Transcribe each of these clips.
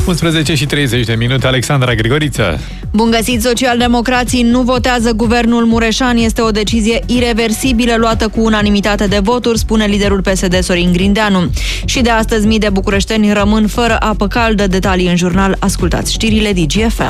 11:30, Alexandra Grigoriță. Bun găsit, socialdemocrații nu votează guvernul Mureșan. Este o decizie ireversibilă luată cu unanimitate de voturi, spune liderul PSD Sorin Grindeanu. Și de astăzi mii de bucureșteni rămân fără apă caldă. Detalii în jurnal. Ascultați știrile DGFM.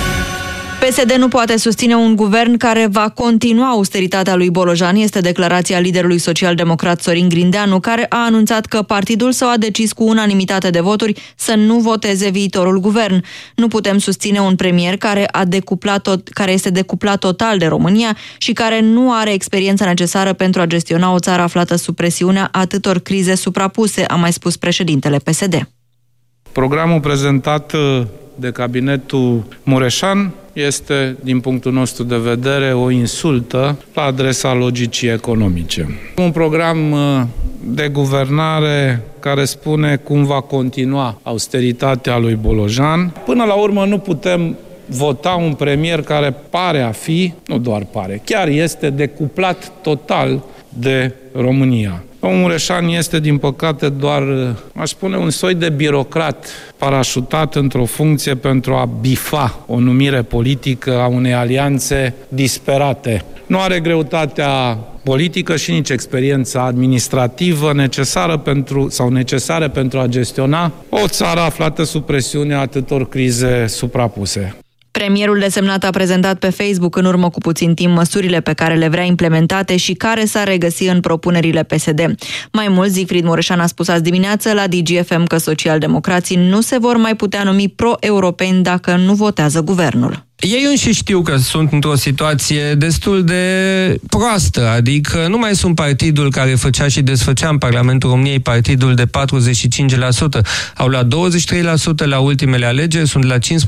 PSD nu poate susține un guvern care va continua austeritatea lui Bolojan, este declarația liderului social-democrat Sorin Grindeanu, care a anunțat că partidul său a decis cu unanimitate de voturi să nu voteze viitorul guvern. Nu putem susține un premier care este decuplat total de România și care nu are experiența necesară pentru a gestiona o țară aflată sub presiunea atâtor crize suprapuse, a mai spus președintele PSD. Programul prezentat de cabinetul Mureșan este, din punctul nostru de vedere, o insultă la adresa logicii economice. Un program de guvernare care spune cum va continua austeritatea lui Bolojan. Până la urmă nu putem vota un premier care pare a fi, nu doar pare, chiar este decuplat total de România. Domnul Mureșan este, din păcate, doar, aș spune, un soi de birocrat parașutat într-o funcție pentru a bifa o numire politică a unei alianțe disperate. Nu are greutatea politică și nici experiența administrativă necesară pentru a gestiona o țară aflată sub presiunea atâtor crize suprapuse. Premierul desemnat a prezentat pe Facebook în urmă cu puțin timp măsurile pe care le vrea implementate și care s-ar regăsi în propunerile PSD. Mai mult, Siegfried Mureșan a spus azi dimineață la DGFM că socialdemocrații nu se vor mai putea numi pro-europeni dacă nu votează guvernul. Ei înși știu că sunt într-o situație destul de proastă, adică nu mai sunt partidul care făcea și desfăcea în Parlamentul României partidul de 45%. Au luat 23% la ultimele alegeri, sunt la 15%.